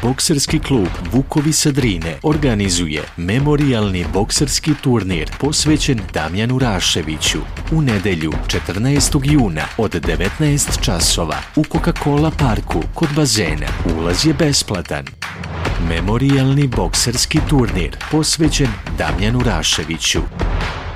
Bokserski klub Vukovi sa Drine organizuje memorijalni bokserski turnir posvećen Damjanu Raševiću u nedjelju 14. juna od 19 časova u Coca-Cola parku kod bazena. Ulaz je besplatan. Memorijalni bokserski turnir posvećen Damjanu Raševiću.